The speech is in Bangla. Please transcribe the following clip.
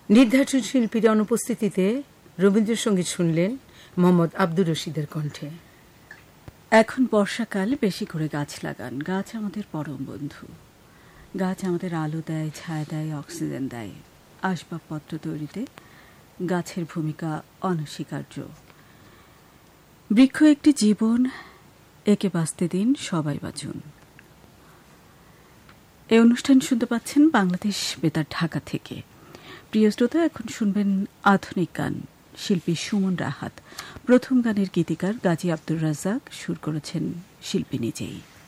নির্ধারিত শিল্পীর অনুপস্থিতিতে রবীন্দ্রসঙ্গীত শুনলেন মোহাম্মদ আব্দুর রশিদের কণ্ঠে। এখন বর্ষাকাল, বেশি করে গাছ লাগান। গাছ আমাদের পরম বন্ধু। গাছ আমাদের আলো দেয়, ছায়া দেয়, অক্সিজেন দেয়। আসবাবপত্র তৈরিতে গাছের ভূমিকা অনস্বীকার্য। বৃক্ষ একটি জীবন, একে বাঁচতে দিন, সবাই বাঁচুন। এই অনুষ্ঠান শুনতে পাচ্ছেন বাংলাদেশ বেতার ঢাকা থেকে। প্রিয় শ্রোতা, এখন শুনবেন আধুনিক গান। শিল্পী সুমন রাহাত। প্রথম গানের গীতিকার গাজী আব্দুর রাজ্জাক, সুর করেছেন শিল্পী নিজেই।